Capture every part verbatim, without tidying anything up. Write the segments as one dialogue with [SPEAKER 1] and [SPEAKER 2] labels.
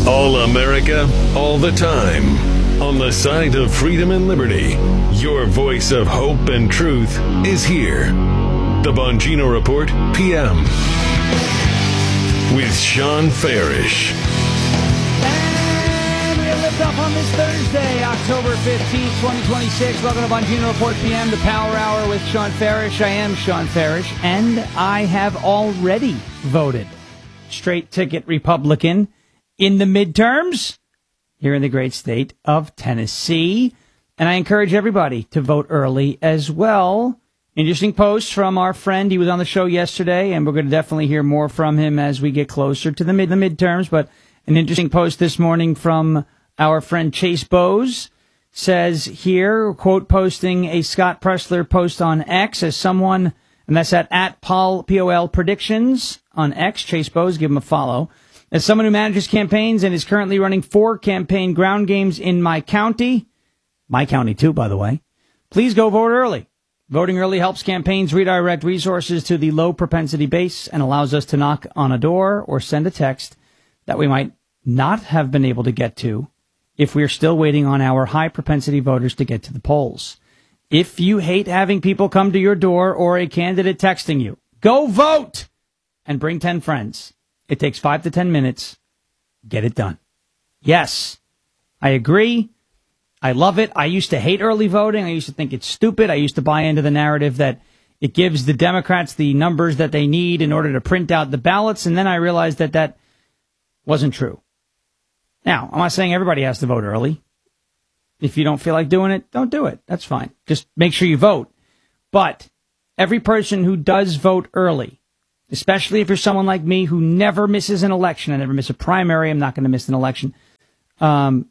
[SPEAKER 1] All America, all the time. On the side of freedom and liberty, your voice of hope and truth is here. The Bongino Report, P M. With Sean Farish.
[SPEAKER 2] And we lift off on this Thursday, October fifteenth, twenty twenty-six. Welcome to Bongino Report, P M, the Power Hour with Sean Farish. I am Sean Farish, and I have already voted straight ticket Republican in the midterms here in the great state of Tennessee. And I encourage everybody to vote early as well. Interesting post from our friend. He was on the show yesterday, and we're going to definitely hear more from him as we get closer to the, mid- the midterms. But an interesting post this morning from our friend Chase Bowes says here, quote, posting a Scott Presler post on X as someone, and that's at, at Paul, P O L Predictions on X. Chase Bowes, give him a follow. As someone who manages campaigns and is currently running four campaign ground games in my county, my county too, by the way, please go vote early. Voting early helps campaigns redirect resources to the low propensity base and allows us to knock on a door or send a text that we might not have been able to get to if we're still waiting on our high propensity voters to get to the polls. If you hate having people come to your door or a candidate texting you, go vote and bring ten friends. It takes five to ten minutes. Get it done. Yes, I agree. I love it. I used to hate early voting. I used to think it's stupid. I used to buy into the narrative that it gives the Democrats the numbers that they need in order to print out the ballots. And then I realized that that wasn't true. Now, I'm not saying everybody has to vote early. If you don't feel like doing it, don't do it. That's fine. Just make sure you vote. But every person who does vote early, especially if you're someone like me who never misses an election, I never miss a primary, I'm not going to miss an election, um,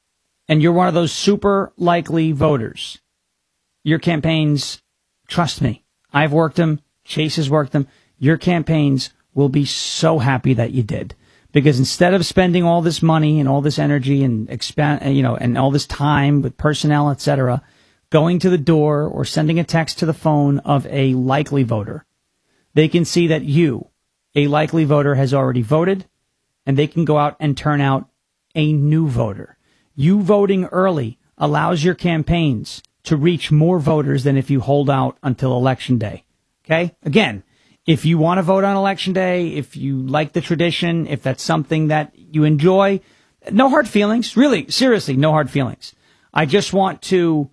[SPEAKER 2] and you're one of those super likely voters, your campaigns, trust me, I've worked them, Chase has worked them, your campaigns will be so happy that you did. Because instead of spending all this money and all this energy and expand, you know, and all this time with personnel, et cetera, going to the door or sending a text to the phone of a likely voter, they can see that you, a likely voter, has already voted, and they can go out and turn out a new voter. You voting early allows your campaigns to reach more voters than if you hold out until Election Day. Okay? Again, if you want to vote on Election Day, if you like the tradition, if that's something that you enjoy, no hard feelings. Really, seriously, no hard feelings. I just want to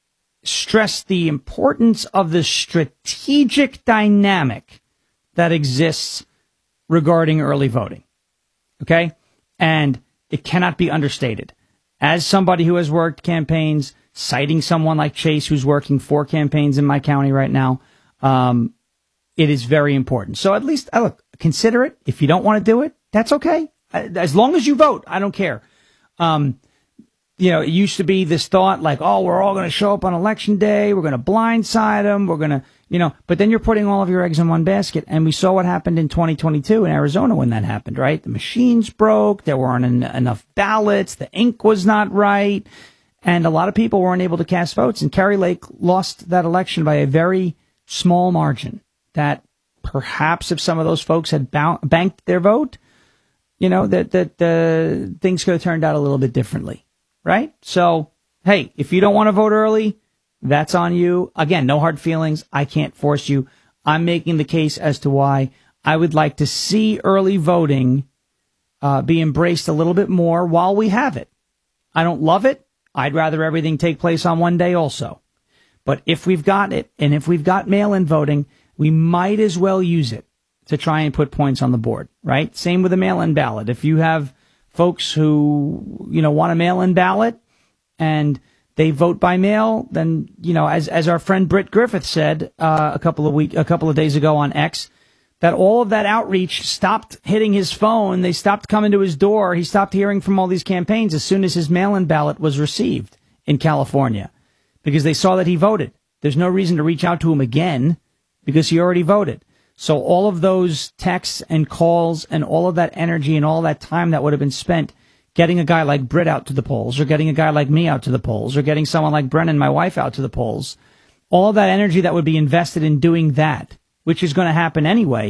[SPEAKER 2] stress the importance of the strategic dynamic that exists regarding early voting. Okay? And it cannot be understated. As somebody who has worked campaigns, citing someone like Chase who's working four campaigns in my county right now, um, it is very important. So at least, uh, look, consider it. If you don't want to do it, that's okay. As long as you vote, I don't care. Um, You know, it used to be this thought like, oh, we're all going to show up on Election Day. We're going to blindside them. We're going to, you know, but then you're putting all of your eggs in one basket. And we saw what happened in twenty twenty-two in Arizona when that happened, right? The machines broke. There weren't en- enough ballots. The ink was not right. And a lot of people weren't able to cast votes. And Kari Lake lost that election by a very small margin that perhaps if some of those folks had bou- banked their vote, you know, that, that uh, things could have turned out a little bit differently. Right? So, hey, if you don't want to vote early, that's on you. Again, no hard feelings. I can't force you. I'm making the case as to why I would like to see early voting uh, be embraced a little bit more while we have it. I don't love it. I'd rather everything take place on one day also. But if we've got it, and if we've got mail-in voting, we might as well use it to try and put points on the board, right? Same with a mail-in ballot. If you have folks who, you know, want a mail-in ballot and they vote by mail, then, you know, as as our friend Britt Griffith said uh, a couple of week, a couple of days ago on X, that all of that outreach stopped hitting his phone. They stopped coming to his door. He stopped hearing from all these campaigns as soon as his mail-in ballot was received in California because they saw that he voted. There's no reason to reach out to him again because he already voted. So all of those texts and calls and all of that energy and all that time that would have been spent getting a guy like Britt out to the polls or getting a guy like me out to the polls or getting someone like Brennan, my wife, out to the polls, all of that energy that would be invested in doing that, which is going to happen anyway,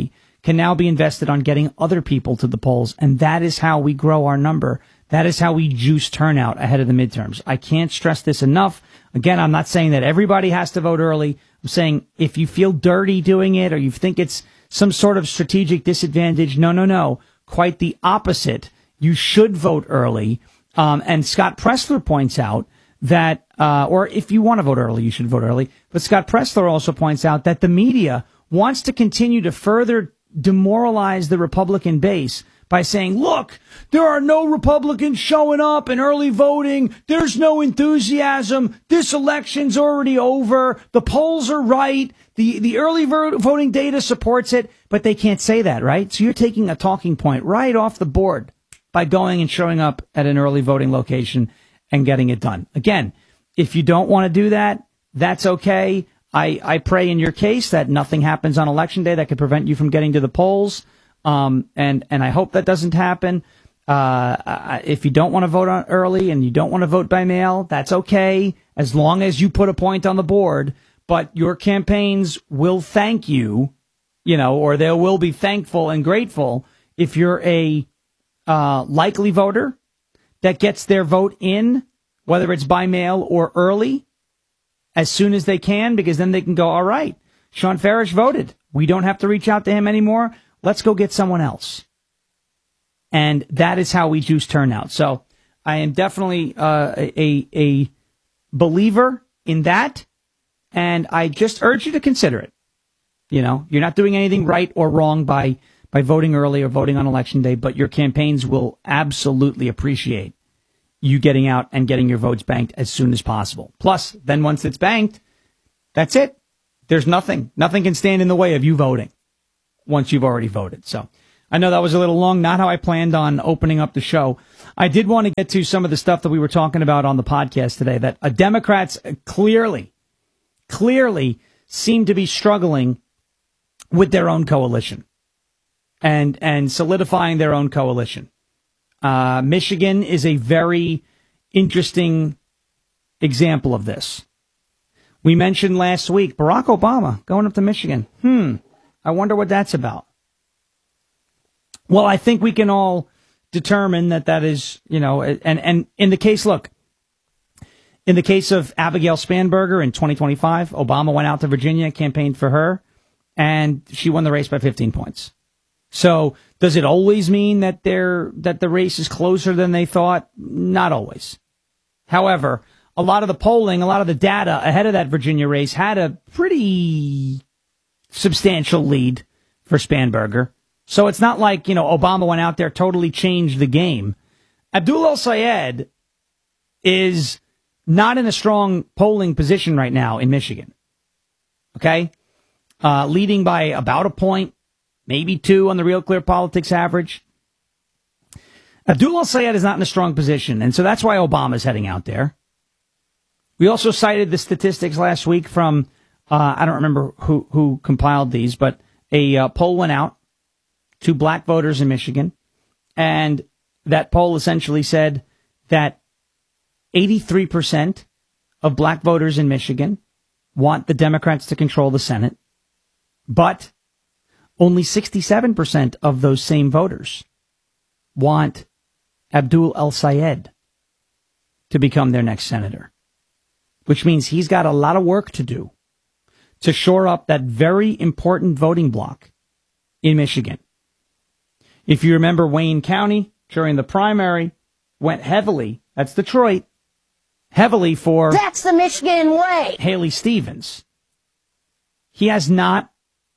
[SPEAKER 2] can now be invested on getting other people to the polls. And that is how we grow our number. That is how we juice turnout ahead of the midterms. I can't stress this enough. Again, I'm not saying that everybody has to vote early. I'm saying if you feel dirty doing it or you think it's some sort of strategic disadvantage, no, no, no. Quite the opposite. You should vote early. Um, and Scott Pressler points out that, uh, or if you want to vote early, you should vote early. But Scott Pressler also points out that the media wants to continue to further demoralize the Republican base by saying, look, there are no Republicans showing up in early voting. There's no enthusiasm. This election's already over. The polls are right. The, the early voting data supports it, but they can't say that, right? So you're taking a talking point right off the board by going and showing up at an early voting location and getting it done. Again, if you don't want to do that, that's okay. I, I pray in your case that nothing happens on election day that could prevent you from getting to the polls. Um, and, and I hope that doesn't happen. Uh, if you don't want to vote on early and you don't want to vote by mail, that's okay, as long as you put a point on the board. But your campaigns will thank you, you know, or they will be thankful and grateful if you're a uh, likely voter that gets their vote in, whether it's by mail or early, as soon as they can, because then they can go, all right, Sean Farish voted. We don't have to reach out to him anymore. Let's go get someone else. And that is how we juice turnout. So I am definitely uh, a, a believer in that. And I just urge you to consider it. You know, you're not doing anything right or wrong by, by voting early or voting on election day, but your campaigns will absolutely appreciate you getting out and getting your votes banked as soon as possible. Plus, then once it's banked, that's it. There's nothing. Nothing can stand in the way of you voting once you've already voted. So I know that was a little long, not how I planned on opening up the show. I did want to get to some of the stuff that we were talking about on the podcast today, that uh, Democrats clearly, clearly seem to be struggling with their own coalition and, and solidifying their own coalition. Uh, Michigan is a very interesting example of this. We mentioned last week Barack Obama going up to Michigan. Hmm. I wonder what that's about. Well, I think we can all determine that that is, you know, and, and in the case, look, in the case of Abigail Spanberger in twenty twenty-five, Obama went out to Virginia, campaigned for her, and she won the race by fifteen points. So does it always mean that they're, that the race is closer than they thought? Not always. However, a lot of the polling, a lot of the data ahead of that Virginia race had a pretty substantial lead for Spanberger. So it's not like, you know, Obama went out there, totally changed the game. Abdul El-Sayed is not in a strong polling position right now in Michigan. Okay? Uh, leading by about a point, maybe two on the Real Clear Politics average. Abdul El-Sayed is not in a strong position, and so that's why Obama's heading out there. We also cited the statistics last week from, uh, I don't remember who, who compiled these, but a uh, poll went out to black voters in Michigan, and that poll essentially said that eighty-three percent of black voters in Michigan want the Democrats to control the Senate, but only sixty-seven percent of those same voters want Abdul El-Sayed to become their next senator, which means he's got a lot of work to do to shore up that very important voting block in Michigan. If you remember, Wayne County during the primary went heavily, that's Detroit, heavily for
[SPEAKER 3] That's the Michigan way.
[SPEAKER 2] Haley Stevens. He has not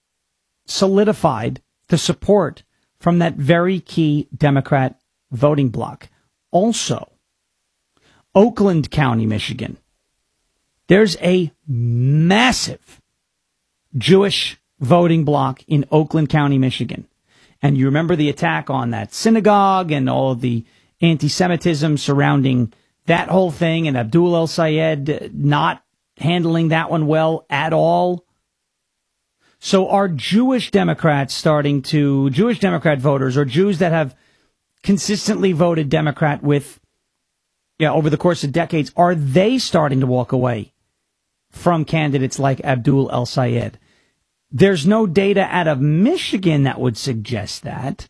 [SPEAKER 2] solidified the support from that very key Democrat voting bloc. Also, Oakland County, Michigan. There's a massive Jewish voting bloc in Oakland County, Michigan. And you remember the attack on that synagogue and all of the anti-Semitism surrounding that whole thing, and Abdul El-Sayed not handling that one well at all. So are Jewish Democrats starting to, Jewish Democrat voters, or Jews that have consistently voted Democrat with, yeah, over the course of decades, are they starting to walk away from candidates like Abdul El-Sayed? There's no data out of Michigan that would suggest that,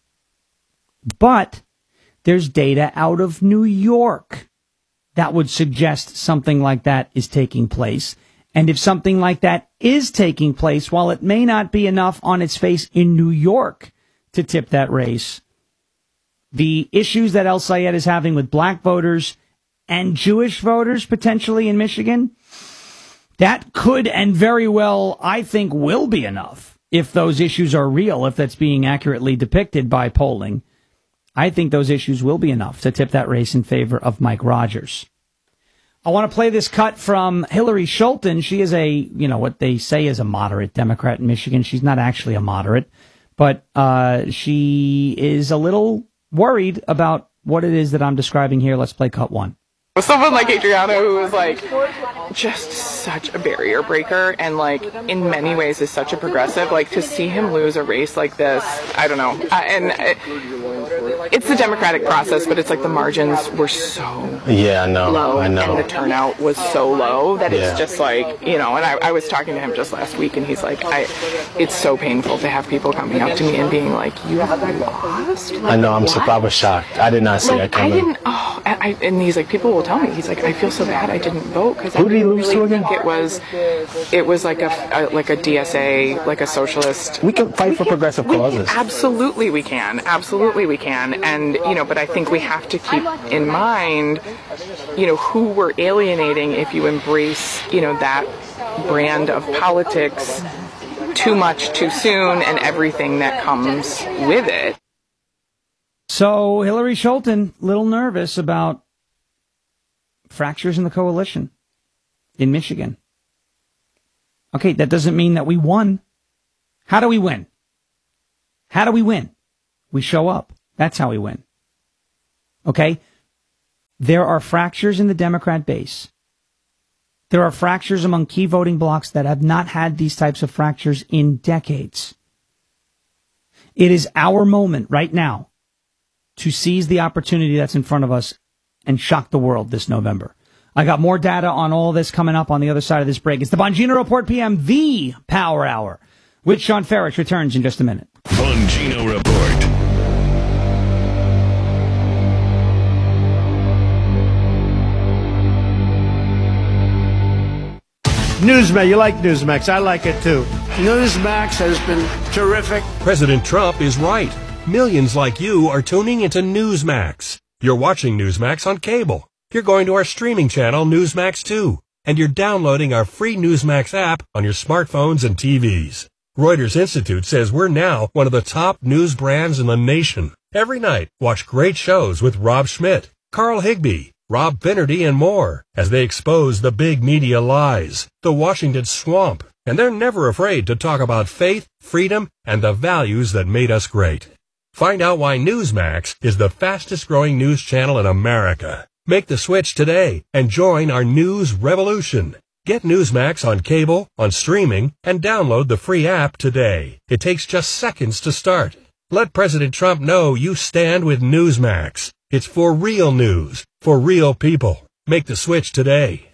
[SPEAKER 2] but there's data out of New York that would suggest something like that is taking place. And if something like that is taking place, while it may not be enough on its face in New York to tip that race, the issues that El Sayed is having with black voters and Jewish voters potentially in Michigan, that could and very well, I think, will be enough if those issues are real, if that's being accurately depicted by polling. I think those issues will be enough to tip that race in favor of Mike Rogers. I want to play this cut from Hillary Schulten. She is a, you know, what they say is a moderate Democrat in Michigan. She's not actually a moderate, but uh, she is a little worried about what it is that I'm describing here. Let's play cut one.
[SPEAKER 4] Someone like Adriana, who was like just such a barrier breaker and like in many ways is such a progressive, like to see him lose a race like this, I don't know. Uh, and it, it's the democratic process, but it's like the margins were so
[SPEAKER 5] yeah, I know,
[SPEAKER 4] low
[SPEAKER 5] I know.
[SPEAKER 4] and the turnout was so low that
[SPEAKER 5] yeah.
[SPEAKER 4] it's just like, you know, and I, I was talking to him just last week and he's like, I, it's so painful to have people coming up to me and being like, you lost? Like,
[SPEAKER 5] I know, I'm
[SPEAKER 4] what?
[SPEAKER 5] surprised. I was shocked. I did not see
[SPEAKER 4] like,
[SPEAKER 5] that coming.
[SPEAKER 4] I didn't, oh, and, I, and he's like, people will tell me, he's like, I feel so bad I didn't vote because I
[SPEAKER 5] Who did he
[SPEAKER 4] didn't
[SPEAKER 5] lose
[SPEAKER 4] really
[SPEAKER 5] to again?
[SPEAKER 4] think it was, it was like a, a like a D S A, like a socialist.
[SPEAKER 5] We can fight
[SPEAKER 4] we
[SPEAKER 5] for
[SPEAKER 4] can,
[SPEAKER 5] progressive
[SPEAKER 4] we
[SPEAKER 5] causes.
[SPEAKER 4] Can, absolutely we can. Absolutely we can. And, you know, but I think we have to keep in mind, you know, who we're alienating if you embrace, you know, that brand of politics too much too soon and everything that comes with it.
[SPEAKER 2] So Hillary Schulten, a little nervous about fractures in the coalition in Michigan. Okay, that doesn't mean that we won. How do we win? How do we win? We show up. That's how we win. Okay? There are fractures in the Democrat base. There are fractures among key voting blocs that have not had these types of fractures in decades. It is our moment right now to seize the opportunity that's in front of us and shock the world this November. I got more data on all this coming up on the other side of this break. It's the Bongino Report P M, the Power Hour, with Sean Farish. Returns in just a minute.
[SPEAKER 1] Bongino Report.
[SPEAKER 6] Newsmax, you like Newsmax. I like it too. Newsmax has been terrific.
[SPEAKER 7] President Trump is right. Millions like you are tuning into Newsmax. You're watching Newsmax on cable. You're going to our streaming channel, Newsmax two. And you're downloading our free Newsmax app on your smartphones and T Vs. Reuters Institute says we're now one of the top news brands in the nation. Every night, watch great shows with Rob Schmidt, Carl Higbie, Rob Finnerty, and more as they expose the big media lies, the Washington swamp. And they're never afraid to talk about faith, freedom, and the values that made us great. Find out why Newsmax is the fastest growing news channel in America. Make the switch today and join our news revolution. Get Newsmax on cable, on streaming, and download the free app today. It takes just seconds to start. Let President Trump know you stand with Newsmax. It's for real news, for real people. Make the switch today.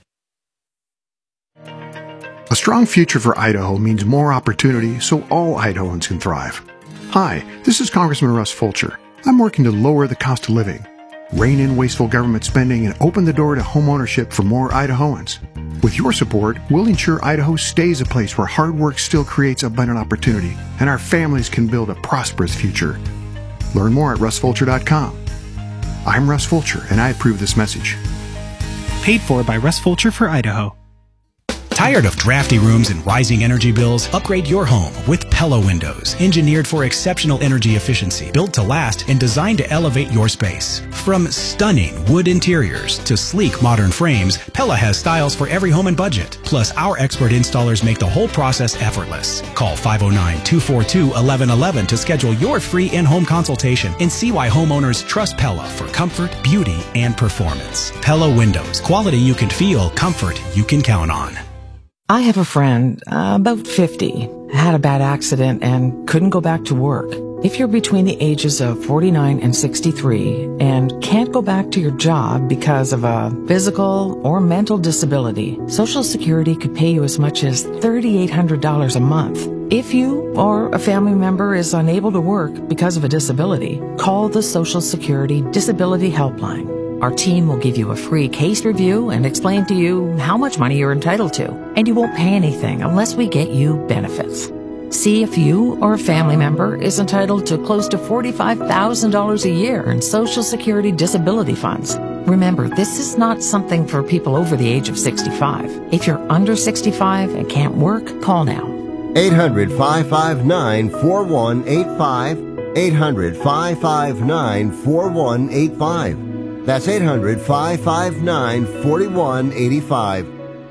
[SPEAKER 8] A strong future for Idaho means more opportunity so all Idahoans can thrive. Hi, this is Congressman Russ Fulcher. I'm working to lower the cost of living, rein in wasteful government spending, and open the door to home ownership for more Idahoans. With your support, we'll ensure Idaho stays a place where hard work still creates abundant opportunity, and our families can build a prosperous future. Learn more at russ fulcher dot com. I'm Russ Fulcher, and I approve this message.
[SPEAKER 9] Paid for by Russ Fulcher for Idaho.
[SPEAKER 10] Tired of drafty rooms and rising energy bills? Upgrade your home with Pella Windows, engineered for exceptional energy efficiency, built to last, and designed to elevate your space. From stunning wood interiors to sleek modern frames, Pella has styles for every home and budget. Plus, our expert installers make the whole process effortless. Call five oh nine, two four two, one one one one to schedule your free in-home consultation and see why homeowners trust Pella for comfort, beauty, and performance. Pella Windows, quality you can feel, comfort you can count on.
[SPEAKER 11] I have a friend, uh, about fifty, had a bad accident and couldn't go back to work. If you're between the ages of forty-nine and sixty-three and can't go back to your job because of a physical or mental disability, Social Security could pay you as much as three thousand eight hundred dollars a month. If you or a family member is unable to work because of a disability, call the Social Security Disability Helpline. Our team will give you a free case review and explain to you how much money you're entitled to, and you won't pay anything unless we get you benefits. See if you or a family member is entitled to close to forty-five thousand dollars a year in Social Security disability funds. Remember, this is not something for people over the age of sixty-five. If you're under sixty-five and can't work, call now.
[SPEAKER 12] eight hundred, five five nine, four one eight five. eight hundred, five five nine, four one eight five. That's eight hundred, five five nine, four one eight five.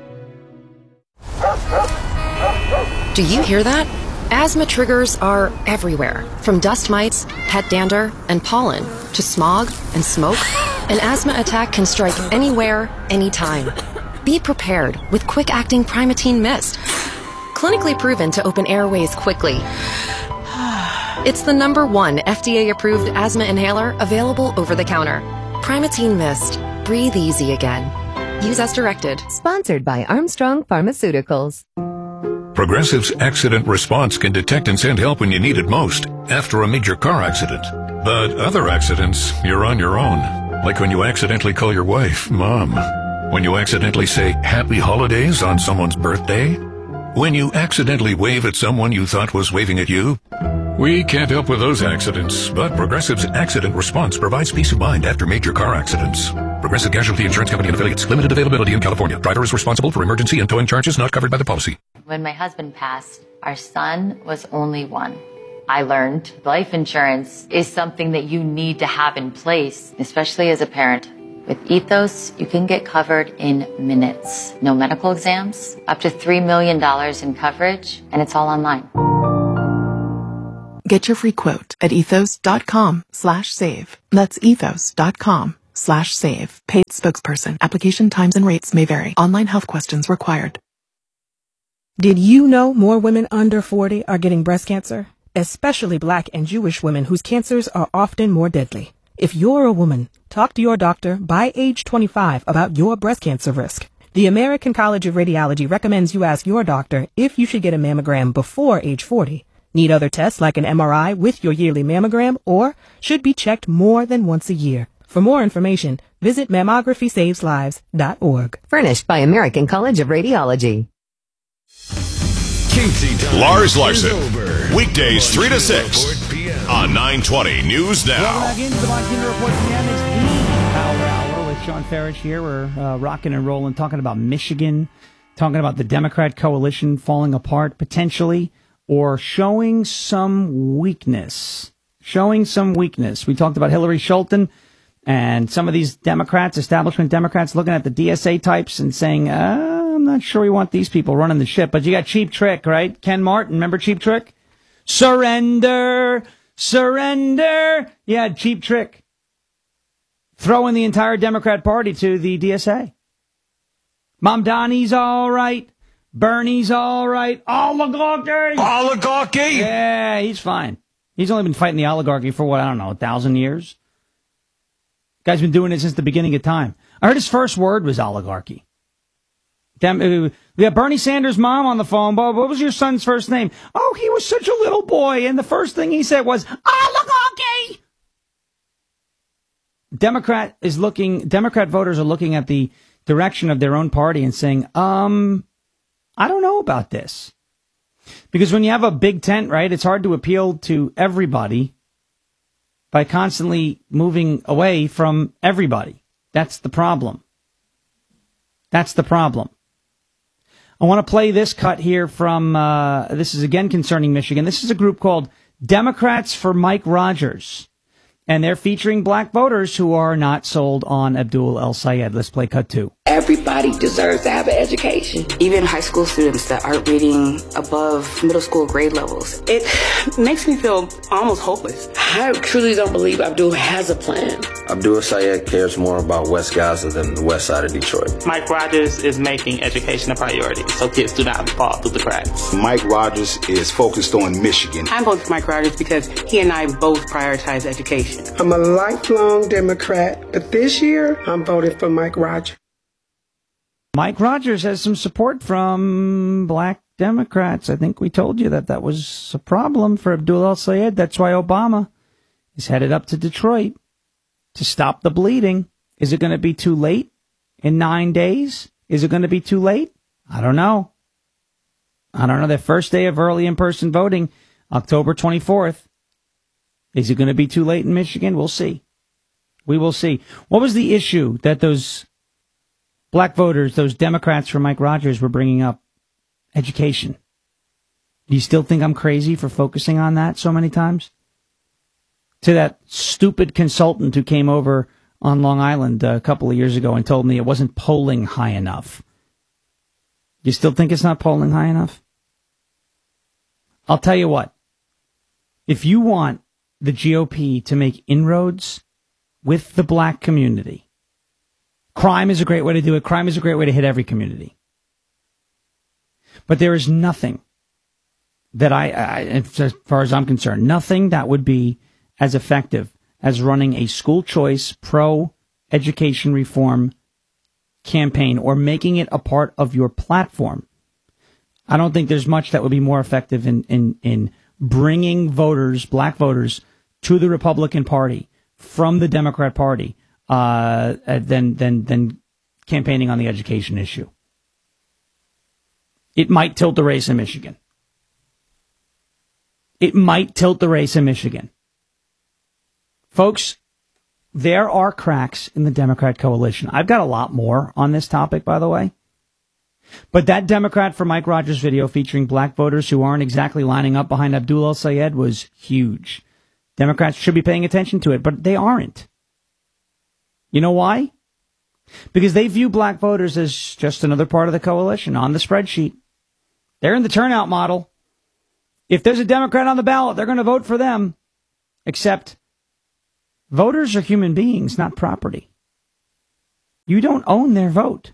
[SPEAKER 13] Do you hear that? Asthma triggers are everywhere, from dust mites, pet dander, and pollen, to smog and smoke. An asthma attack can strike anywhere, anytime. Be prepared with quick-acting Primatene Mist. Clinically proven to open airways quickly. It's the number one F D A-approved asthma inhaler available over the counter. Primatene Mist. Breathe easy again. Use as directed.
[SPEAKER 14] Sponsored by Armstrong Pharmaceuticals.
[SPEAKER 15] Progressive's accident response can detect and send help when you need it most, after a major car accident. But other accidents, you're on your own. Like when you accidentally call your wife Mom. When you accidentally say Happy Holidays on someone's birthday. When you accidentally wave at someone you thought was waving at you. We can't help with those accidents, but Progressive's accident response provides peace of mind after major car accidents. Progressive Casualty Insurance Company and Affiliates. Limited availability in California. Driver is responsible for emergency and towing charges not covered by the policy.
[SPEAKER 16] When my husband passed, our son was only one. I learned life insurance is something that you need to have in place, especially as a parent. With Ethos, you can get covered in minutes. No medical exams, up to three million dollars in coverage, and it's all online.
[SPEAKER 17] Get your free quote at ethos.com slash save. That's ethos.com slash save. Paid spokesperson. Application times and rates may vary. Online health questions required.
[SPEAKER 18] Did you know more women under forty are getting breast cancer? Especially Black and Jewish women whose cancers are often more deadly. If you're a woman, talk to your doctor by age twenty-five about your breast cancer risk. The American College of Radiology recommends you ask your doctor if you should get a mammogram before age forty. Need other tests like an M R I with your yearly mammogram, or should be checked more than once a year. For more information, visit mammography saves lives dot org.
[SPEAKER 14] Furnished by American College of Radiology.
[SPEAKER 19] Lars Larson, weekdays three to six on nine twenty News Now.
[SPEAKER 2] Welcome back into the Bongino Report P M. It's the Power Hour with Sean Farish here. We're uh, rocking and rolling, talking about Michigan, talking about the Democrat coalition falling apart potentially, or showing some weakness. Showing some weakness. We talked about Hillary Scholten and some of these Democrats, establishment Democrats, looking at the D S A types and saying, uh, I'm not sure we want these people running the ship. But you got Cheap Trick, right? Ken Martin, remember Cheap Trick? Surrender, surrender. Yeah, Cheap Trick. Throwing the entire Democrat Party to the D S A. Mamdani's all right. Bernie's all right. Oligarchy.
[SPEAKER 19] Oligarchy?
[SPEAKER 2] Yeah, he's fine. He's only been fighting the oligarchy for, what, I don't know, a thousand years? Guy's been doing it since the beginning of time. I heard his first word was oligarchy. Dem- uh, we have Bernie Sanders' mom on the phone. But what was your son's first name? Oh, he was such a little boy. And the first thing he said was oligarchy. Democrat is looking, Democrat voters are looking at the direction of their own party and saying, um, I don't know about this. Because when you have a big tent, right, it's hard to appeal to everybody by constantly moving away from everybody. That's the problem. That's the problem. I want to play this cut here from, uh, this is again concerning Michigan. This is a group called Democrats for Mike Rogers. And they're featuring black voters who are not sold on Abdul El-Sayed. Let's play cut two.
[SPEAKER 20] Everybody deserves to have an education. Even high school students that aren't reading above middle school grade levels. It makes me feel almost hopeless. I truly don't believe Abdul has a plan.
[SPEAKER 5] Abdul Sayed cares more about West Gaza than the west side of Detroit.
[SPEAKER 21] Mike Rogers is making education a priority so kids do not fall through the cracks.
[SPEAKER 22] Mike Rogers is focused on Michigan.
[SPEAKER 20] I'm voting for Mike Rogers because he and I both prioritize education.
[SPEAKER 23] I'm a lifelong Democrat, but this year I'm voting for Mike Rogers.
[SPEAKER 2] Mike Rogers has some support from black Democrats. I think we told you that that was a problem for Abdul el-Sayed. That's why Obama is headed up to Detroit to stop the bleeding. Is it going to be too late in nine days? Is it going to be too late? I don't know. I don't know. The first day of early in-person voting, October twenty-fourth. Is it going to be too late in Michigan? We'll see. We will see. What was the issue that those black voters, those Democrats from Mike Rogers were bringing up? Education. Do you still think I'm crazy for focusing on that so many times? To that stupid consultant who came over on Long Island a couple of years ago and told me it wasn't polling high enough. You still think it's not polling high enough? I'll tell you what. If you want the G O P to make inroads with the black community, crime is a great way to do it. Crime is a great way to hit every community. But there is nothing that I, I, as far as I'm concerned, nothing that would be as effective as running a school choice pro-education reform campaign or making it a part of your platform. I don't think there's much that would be more effective in, in, in bringing voters, black voters, to the Republican Party from the Democrat Party uh, than, than, than campaigning on the education issue. It might tilt the race in Michigan. It might tilt the race in Michigan. Folks, there are cracks in the Democrat coalition. I've got a lot more on this topic, by the way. But that Democrat for Mike Rogers video featuring black voters who aren't exactly lining up behind Abdul el-Sayed was huge. Democrats should be paying attention to it, but they aren't. You know why? Because they view black voters as just another part of the coalition on the spreadsheet. They're in the turnout model. If there's a Democrat on the ballot, they're going to vote for them. Except voters are human beings, not property. You don't own their vote.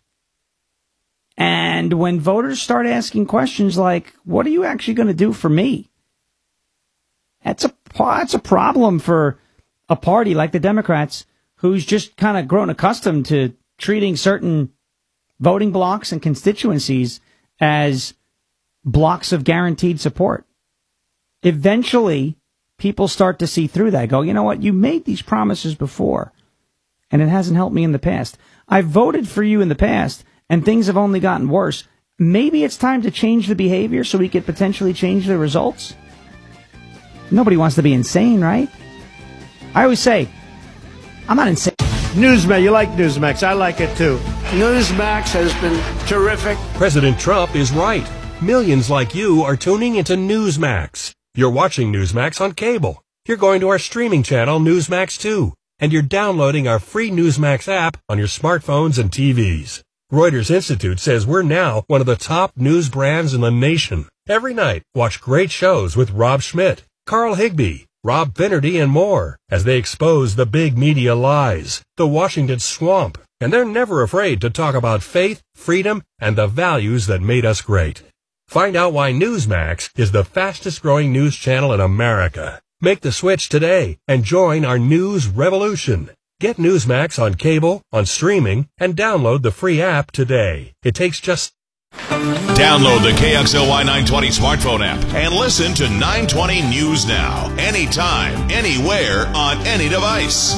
[SPEAKER 2] And when voters start asking questions like, what are you actually going to do for me? That's a, that's a problem for a party like the Democrats, who's just kind of grown accustomed to treating certain voting blocks and constituencies as blocks of guaranteed support. Eventually, people start to see through that. Go, you know what? You made these promises before, and it hasn't helped me in the past. I voted for you in the past, and things have only gotten worse. Maybe it's time to change the behavior so we could potentially change the results. Nobody wants to be insane, right? I always say, I'm not insane.
[SPEAKER 6] Newsmax, you like Newsmax. I like it too. Newsmax has been terrific.
[SPEAKER 7] President Trump is right. Millions like you are tuning into Newsmax. You're watching Newsmax on cable. You're going to our streaming channel, Newsmax two. And you're downloading our free Newsmax app on your smartphones and T Vs. Reuters Institute says we're now one of the top news brands in the nation. Every night, watch great shows with Rob Schmidt, Carl Higbie, Rob Finnerty, and more as they expose the big media lies, the Washington swamp. And they're never afraid to talk about faith, freedom, and the values that made us great. Find out why Newsmax is the fastest growing news channel in America. Make the switch today and join our news revolution. Get Newsmax on cable, on streaming, and download the free app today. It takes just...
[SPEAKER 19] Download the K X L Y nine twenty smartphone app and listen to nine twenty News Now. Anytime, anywhere, on any device.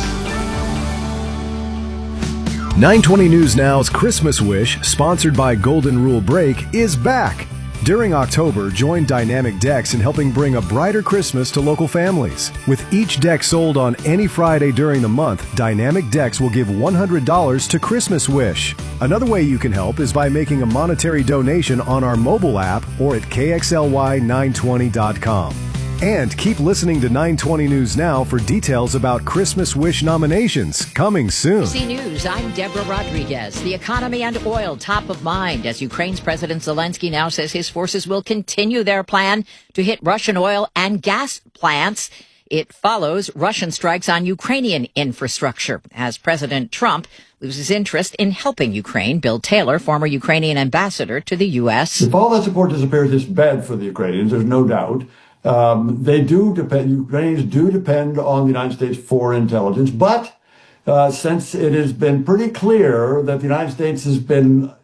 [SPEAKER 1] nine twenty News Now's Christmas Wish, sponsored by Golden Rule Break, is back. During October, join Dynamic Decks in helping bring a brighter Christmas to local families. With each deck sold on any Friday during the month, Dynamic Decks will give one hundred dollars to Christmas Wish. Another way you can help is by making a monetary donation on our mobile app or at K X L Y nine twenty dot com. And keep listening to nine twenty News Now for details about Christmas Wish nominations coming soon.
[SPEAKER 3] C News, I'm Deborah Rodriguez. The economy and oil top of mind as Ukraine's President Zelensky now says his forces will continue their plan to hit Russian oil and gas plants. It follows Russian strikes on Ukrainian infrastructure as President Trump loses interest in helping Ukraine. Bill Taylor, former Ukrainian ambassador to the U S.
[SPEAKER 4] If all that support disappears, it's bad for the Ukrainians, there's no doubt. Um, they do depend, Ukrainians do depend on the United States for intelligence, but uh, since it has been pretty clear that the United States has been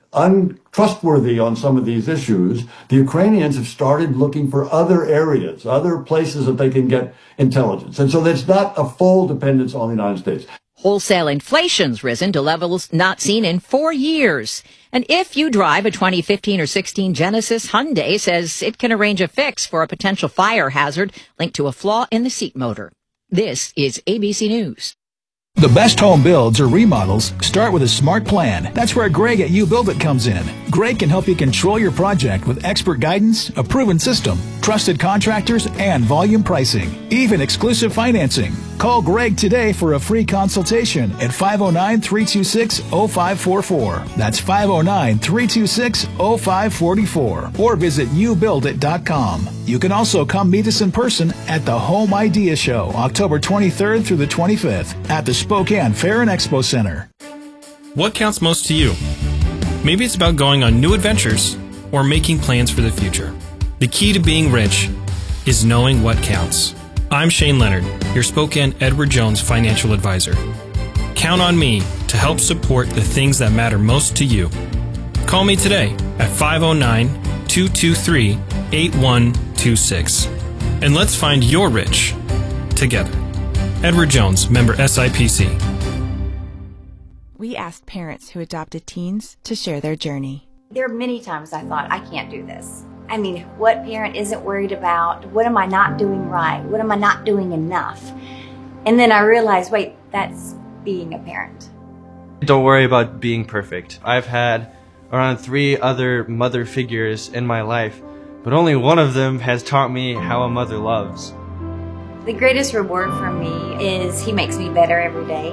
[SPEAKER 4] untrustworthy on some of these issues, the Ukrainians have started looking for other areas, other places that they can get intelligence. And so there's not a full dependence on the United States.
[SPEAKER 3] Wholesale inflation's risen to levels not seen in four years. And if you drive a twenty fifteen or sixteen Genesis, Hyundai says it can arrange a fix for a potential fire hazard linked to a flaw in the seat motor. This is A B C News.
[SPEAKER 8] The best home builds or remodels start with a smart plan. That's where Greg at You Build It comes in. Greg can help you control your project with expert guidance, a proven system, trusted contractors, and volume pricing, even exclusive financing. Call Greg today for a free consultation at five oh nine, three two six, oh five four four. That's five oh nine, three two six, oh five four four. Or visit you build it dot com. You can also come meet us in person at the Home Idea Show, October twenty-third through the twenty-fifth at the Spokane Fair and Expo Center.
[SPEAKER 9] What counts most to you? Maybe it's about going on new adventures or making plans for the future. The key to being rich is knowing what counts. I'm Shane Leonard, your Spokane Edward Jones financial advisor. Count on me to help support the things that matter most to you. Call me today at five oh nine, two two three, eight one two six. And let's find your rich together. Edward Jones, member S I P C.
[SPEAKER 10] We asked parents who adopted teens to share their journey.
[SPEAKER 24] There are many times I thought, I can't do this. I mean, what parent isn't worried about? What am I not doing right? What am I not doing enough? And then I realized, wait, that's being a parent.
[SPEAKER 25] Don't worry about being perfect. I've had around three other mother figures in my life, but only one of them has taught me how a mother loves.
[SPEAKER 24] The greatest reward for me is he makes me better every day.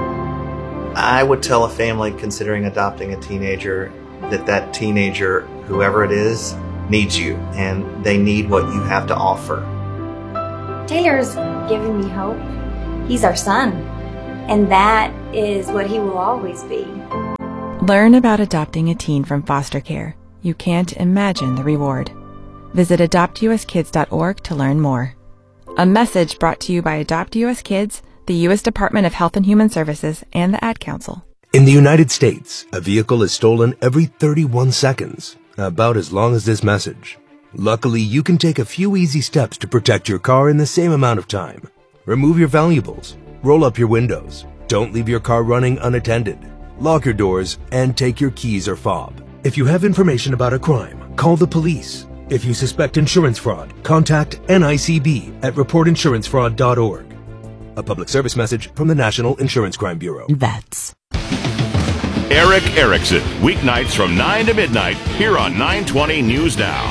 [SPEAKER 26] I would tell a family considering adopting a teenager that that teenager, whoever it is, needs you, and they need what you have to offer.
[SPEAKER 24] Taylor's giving me hope. He's our son, and that is what he will always be.
[SPEAKER 10] Learn about adopting a teen from foster care. You can't imagine the reward. Visit adopt u s kids dot org to learn more. A message brought to you by Adopt U S Kids, the U S Department of Health and Human Services, and the Ad Council.
[SPEAKER 27] In the United States, a vehicle is stolen every thirty-one seconds, about as long as this message. Luckily, you can take a few easy steps to protect your car in the same amount of time. Remove your valuables, roll up your windows, don't leave your car running unattended, lock your doors, and take your keys or fob. If you have information about a crime, call the police. If you suspect insurance fraud, contact N I C B at report insurance fraud dot org. A public service message from the National Insurance Crime Bureau.
[SPEAKER 10] Vets.
[SPEAKER 19] Eric Erickson, weeknights from nine to midnight, here on nine twenty News Now.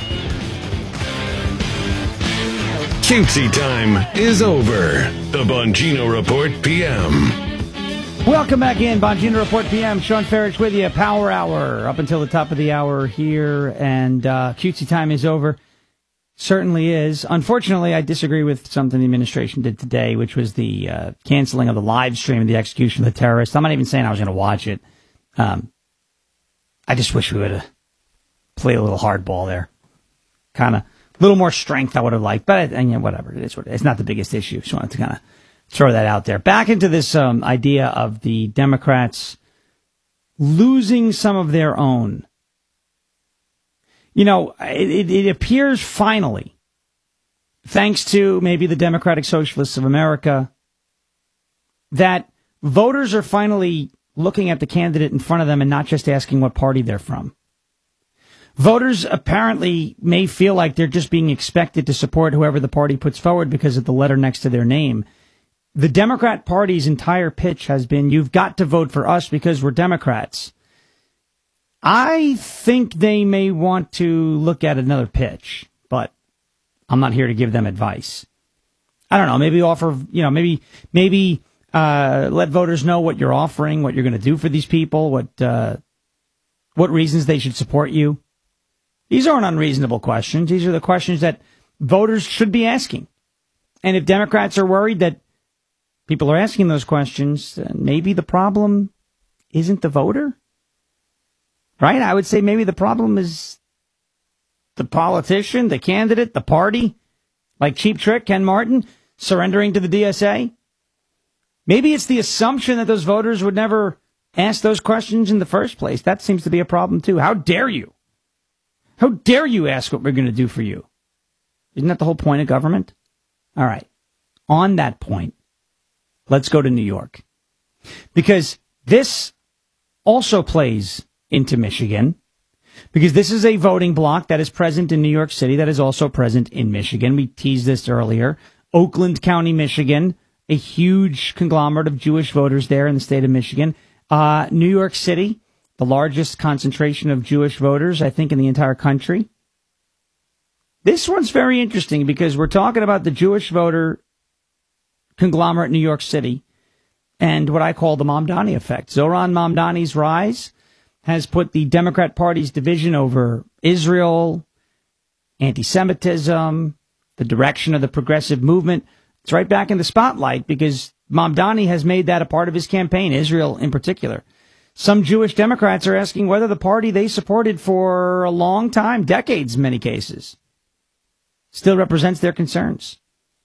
[SPEAKER 28] Cutesy time is over. The Bongino Report P M.
[SPEAKER 2] Welcome back in, Bongino Report P M. Sean Farish with you, Power Hour, up until the top of the hour here, and uh, cutesy time is over. Certainly is. Unfortunately, I disagree with something the administration did today, which was the uh, canceling of the live stream of the execution of the terrorists. I'm not even saying I was going to watch it. Um, I just wish we would have played a little hardball there. Kind of, a little more strength I would have liked, but and, you know, whatever. It is what it is. It's not the biggest issue. Just wanted to kind of throw that out there. Back into this um, idea of the Democrats losing some of their own. You know, it, it, it appears finally, thanks to maybe the Democratic Socialists of America, that voters are finally looking at the candidate in front of them and not just asking what party they're from. Voters apparently may feel like they're just being expected to support whoever the party puts forward because of the letter next to their name. The Democrat Party's entire pitch has been, you've got to vote for us because we're Democrats. I think they may want to look at another pitch, but I'm not here to give them advice. I don't know, maybe offer, you know, maybe, maybe, uh, let voters know what you're offering, what you're going to do for these people, what, uh, what reasons they should support you. These aren't unreasonable questions. These are the questions that voters should be asking. And if Democrats are worried that people are asking those questions, then maybe the problem isn't the voter. Right? I would say maybe the problem is the politician, the candidate, the party, like Cheap Trick, Ken Martin, surrendering to the D S A. Maybe it's the assumption that those voters would never ask those questions in the first place. That seems to be a problem, too. How dare you? How dare you ask what we're going to do for you? Isn't that the whole point of government? All right. On that point, let's go to New York. Because this also plays into Michigan. Because this is a voting bloc that is present in New York City, that is also present in Michigan. We teased this earlier. Oakland County, Michigan, a huge conglomerate of Jewish voters there in the state of Michigan. Uh, New York City, the largest concentration of Jewish voters, I think, in the entire country. This one's very interesting because we're talking about the Jewish voter conglomerate in New York City and what I call the Mamdani effect. Zohran Mamdani's rise has put the Democrat Party's division over Israel, anti-Semitism, the direction of the progressive movement. It's right back in the spotlight because Mamdani has made that a part of his campaign, Israel in particular. Some Jewish Democrats are asking whether the party they supported for a long time, decades in many cases, still represents their concerns.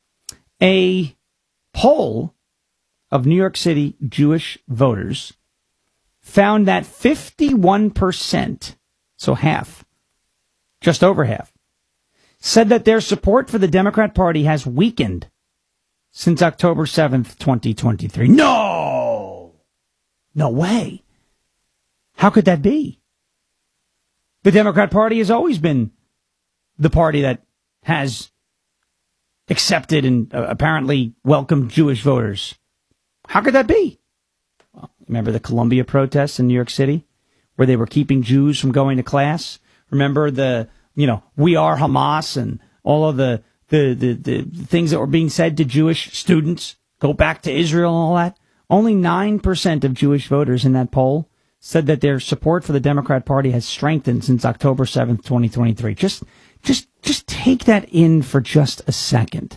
[SPEAKER 2] A poll of New York City Jewish voters found that fifty-one percent, so half, just over half, said that their support for the Democrat Party has weakened since October seventh, twenty twenty-three. No! No way. How could that be? The Democrat Party has always been the party that has accepted and uh, apparently welcomed Jewish voters. How could that be? Well, remember the Columbia protests in New York City where they were keeping Jews from going to class? Remember the, you know, we are Hamas and all of the, the, the, the things that were being said to Jewish students, go back to Israel and all that? Only nine percent of Jewish voters in that poll said that their support for the Democrat Party has strengthened since October seventh, twenty twenty-three. Just, just, just take that in for just a second.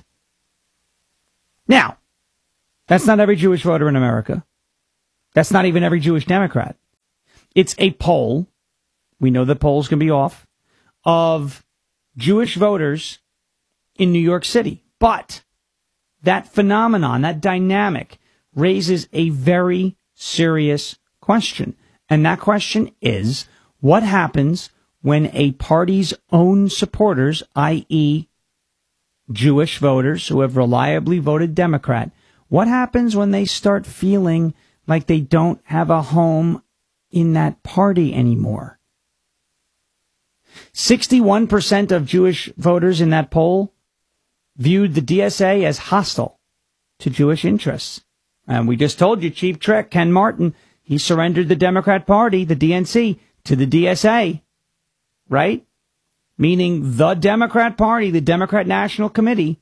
[SPEAKER 2] Now, that's not every Jewish voter in America. That's not even every Jewish Democrat. It's a poll. We know the polls can be off of Jewish voters in New York City. But that phenomenon, that dynamic raises a very serious question. And that question is, what happens when a party's own supporters, that is, Jewish voters who have reliably voted Democrat, what happens when they start feeling like they don't have a home in that party anymore? sixty-one percent of Jewish voters in that poll viewed the D S A as hostile to Jewish interests. And we just told you, Chief Trick, Ken Martin, he surrendered the Democrat Party, the D N C, to the D S A, right? Meaning the Democrat Party, the Democrat National Committee,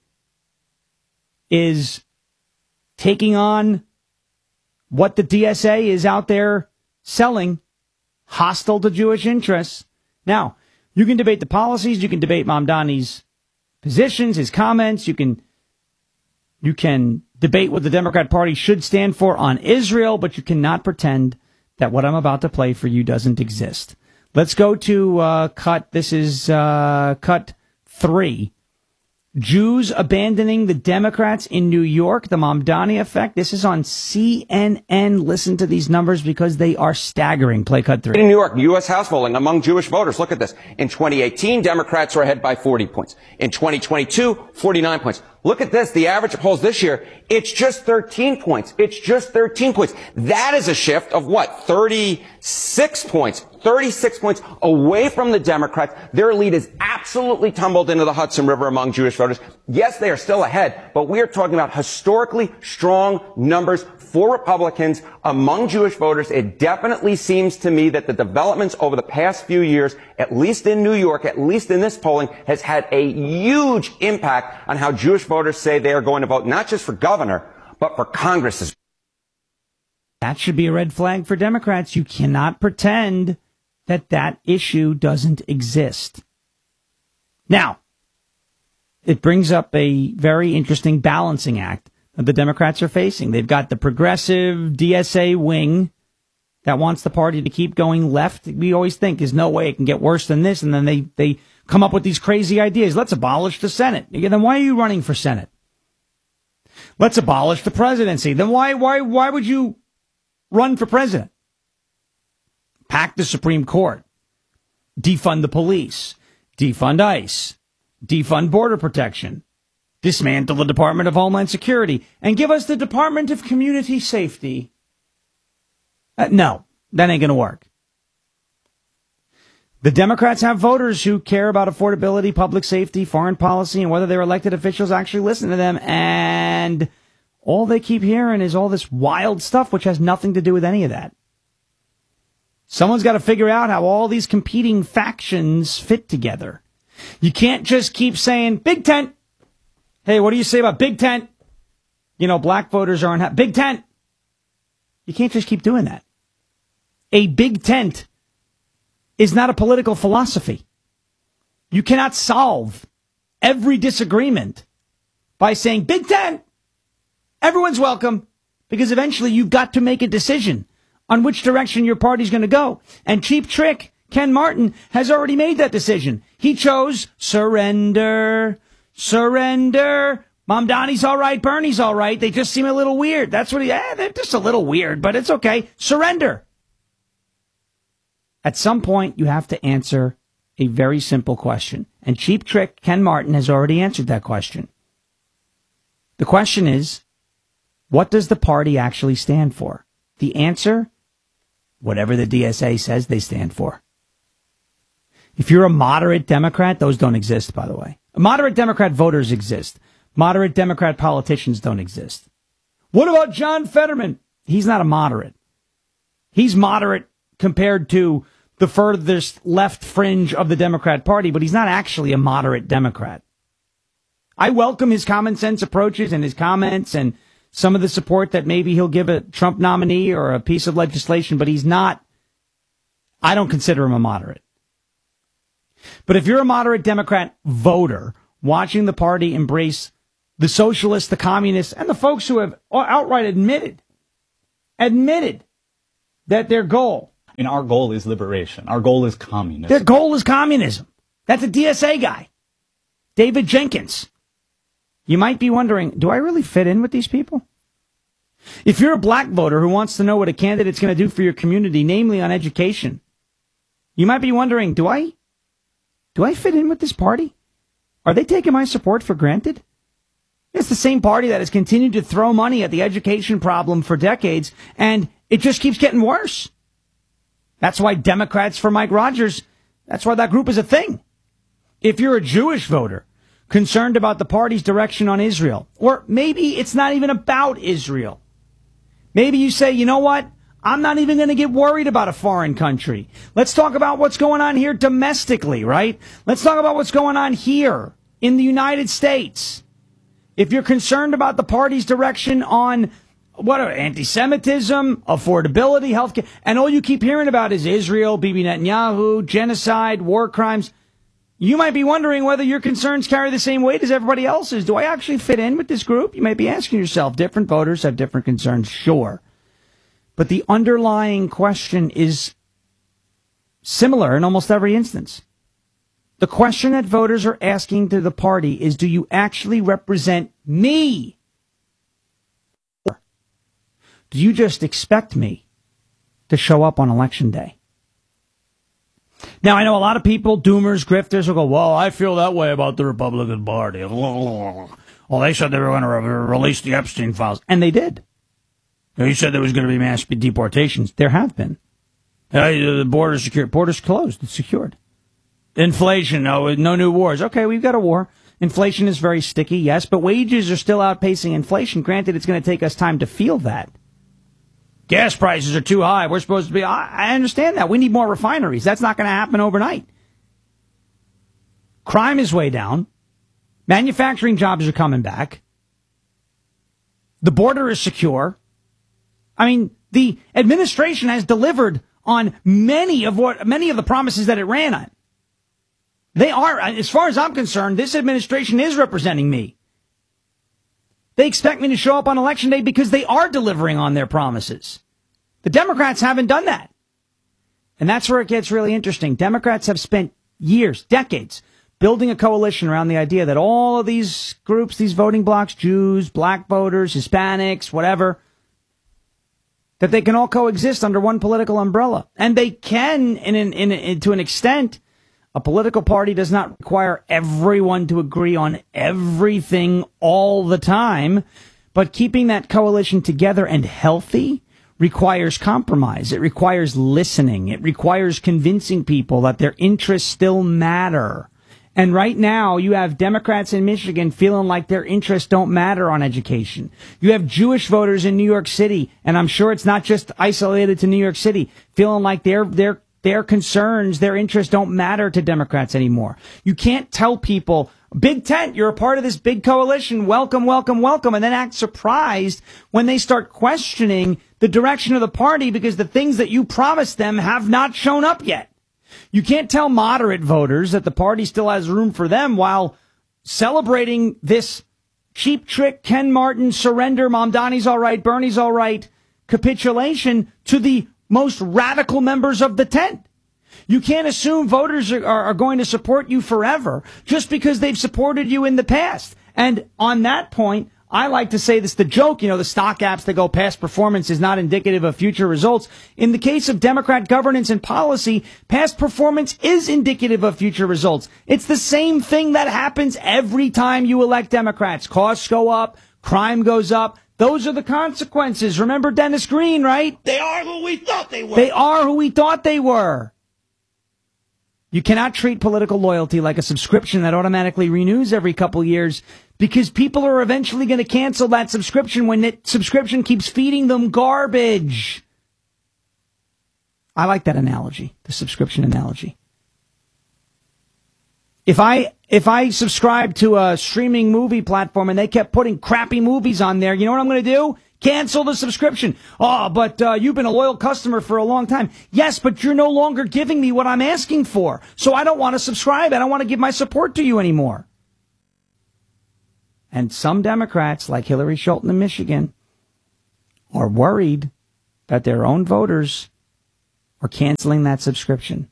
[SPEAKER 2] is taking on what the D S A is out there selling, hostile to Jewish interests. Now, you can debate the policies, you can debate Mamdani's positions, his comments, you can you can debate what the Democrat Party should stand for on Israel, but you cannot pretend that what I'm about to play for you doesn't exist. Let's go to uh, cut. This is uh, cut three. Jews abandoning the Democrats in New York, the Mamdani effect. This is on C N N. Listen to these numbers because they are staggering. Play cut three.
[SPEAKER 11] In New York, U S House polling among Jewish voters. Look at this. In twenty eighteen, Democrats were ahead by forty points. In twenty twenty-two, forty-nine points. Look at this. The average polls this year, it's just thirteen points. It's just thirteen points. That is a shift of what? thirty-six points. thirty-six points away from the Democrats. Their lead is absolutely tumbled into the Hudson River among Jewish voters. Yes, they are still ahead, but we are talking about historically strong numbers for Republicans among Jewish voters. It definitely seems to me that the developments over the past few years, at least in New York, at least in this polling, has had a huge impact on how Jewish voters say they are going to vote, not just for governor, but for Congress as well.
[SPEAKER 2] That should be a red flag for Democrats. You cannot pretend that that issue doesn't exist. Now, it brings up a very interesting balancing act that the Democrats are facing. They've got the progressive D S A wing that wants the party to keep going left. We always think there's no way it can get worse than this, and then they, they come up with these crazy ideas. Let's abolish the Senate. Then why are you running for Senate? Let's abolish the presidency. Then why why why would you run for president? hack the Supreme Court, defund the police, defund ICE, defund border protection, dismantle the Department of Homeland Security, and give us the Department of Community Safety. Uh, no, that ain't going to work. The Democrats have voters who care about affordability, public safety, foreign policy, and whether their elected officials actually listen to them. And all they keep hearing is all this wild stuff, which has nothing to do with any of that. Someone's got to figure out how all these competing factions fit together. You can't just keep saying, Big Tent. Hey, what do you say about Big Tent? You know, black voters aren't ha- Big Tent. You can't just keep doing that. A big tent is not a political philosophy. You cannot solve every disagreement by saying, Big Tent, everyone's welcome, because eventually you've got to make a decision on which direction your party's going to go. And Cheap Trick, Ken Martin, has already made that decision. He chose surrender, surrender. Mamdani's all right, Bernie's all right. They just seem a little weird. That's what he, eh, they're just a little weird, but it's okay. Surrender. At some point, you have to answer a very simple question. And Cheap Trick, Ken Martin, has already answered that question. The question is, what does the party actually stand for? The answer, whatever the D S A says they stand for. If you're a moderate Democrat, those don't exist, by the way. Moderate Democrat voters exist. Moderate Democrat politicians don't exist. What about John Fetterman? He's not a moderate. He's moderate compared to the furthest left fringe of the Democrat Party, but he's not actually a moderate Democrat. I welcome his common sense approaches and his comments and some of the support that maybe he'll give a Trump nominee or a piece of legislation, but he's not, I don't consider him a moderate. But if you're a moderate Democrat voter watching the party embrace the socialists, the communists, and the folks who have outright admitted, admitted that their goal,
[SPEAKER 5] I mean, our goal is liberation. Our goal is communism.
[SPEAKER 2] Their goal is communism. That's a D S A guy, David Jenkins. You might be wondering, do I really fit in with these people? If you're a black voter who wants to know what a candidate's going to do for your community, namely on education, you might be wondering, do I, do I fit in with this party? Are they taking my support for granted? It's the same party that has continued to throw money at the education problem for decades, and it just keeps getting worse. That's why Democrats for Mike Rogers, that's why that group is a thing. If you're a Jewish voter concerned about the party's direction on Israel, or maybe it's not even about Israel. Maybe you say, you know what? I'm not even going to get worried about a foreign country. Let's talk about what's going on here domestically, right? Let's talk about what's going on here in the United States. If you're concerned about the party's direction on what are anti-Semitism, affordability, healthcare, and all you keep hearing about is Israel, Bibi Netanyahu, genocide, war crimes, you might be wondering whether your concerns carry the same weight as everybody else's. Do I actually fit in with this group? You may be asking yourself. Different voters have different concerns, sure. But the underlying question is similar in almost every instance. The question that voters are asking to the party is, do you actually represent me? Or do you just expect me to show up on election day? Now, I know a lot of people, doomers, grifters, will go, well, I feel that way about the Republican Party. Well, they said they were going to re- release the Epstein files. And they did. They said there was going to be mass deportations. There have been. Hey, the border's secure. Border's closed. It's secured. Inflation, no, no new wars. Okay, we've got a war. Inflation is very sticky, yes, but wages are still outpacing inflation. Granted, it's going to take us time to feel that. Gas prices are too high. We're supposed to be, I, I understand that. We need more refineries. That's not going to happen overnight. Crime is way down. Manufacturing jobs are coming back. The border is secure. I mean, the administration has delivered on many of what, many of the promises that it ran on. They are, as far as I'm concerned, this administration is representing me. They expect me to show up on election day because they are delivering on their promises. The Democrats haven't done that. And that's where it gets really interesting. Democrats have spent years, decades, building a coalition around the idea that all of these groups, these voting blocs, Jews, black voters, Hispanics, whatever, that they can all coexist under one political umbrella. And they can, in, in, in, in to an extent. A political party does not require everyone to agree on everything all the time, but keeping that coalition together and healthy requires compromise. It requires listening. It requires convincing people that their interests still matter. And right now, you have Democrats in Michigan feeling like their interests don't matter on education. You have Jewish voters in New York City, and I'm sure it's not just isolated to New York City, feeling like their their their concerns, their interests don't matter to Democrats anymore. You can't tell people, Big Tent, you're a part of this big coalition, welcome, welcome, welcome, and then act surprised when they start questioning the direction of the party because the things that you promised them have not shown up yet. You can't tell moderate voters that the party still has room for them while celebrating this cheap trick, Ken Martin, surrender, Mamdani's all right, Bernie's all right, capitulation to the most radical members of the tent. You can't assume voters are, are, are going to support you forever just because they've supported you in the past. And on that point, I like to say this, the joke, you know, the stock apps that go past performance is not indicative of future results. In the case of Democrat governance and policy, past performance is indicative of future results. It's the same thing that happens every time you elect Democrats. Costs go up, crime goes up. Those are the consequences. Remember Dennis Green, right?
[SPEAKER 6] They are who we thought they were.
[SPEAKER 2] They are who we thought they were. You cannot treat political loyalty like a subscription that automatically renews every couple years because people are eventually going to cancel that subscription when that subscription keeps feeding them garbage. I like that analogy, the subscription analogy. If I if I subscribe to a streaming movie platform and they kept putting crappy movies on there, you know what I'm going to do? Cancel the subscription. Oh, but uh, you've been a loyal customer for a long time. Yes, but you're no longer giving me what I'm asking for. So I don't want to subscribe. I don't want to give my support to you anymore. And some Democrats, like Hillary Scholten in Michigan, are worried that their own voters are canceling that subscription.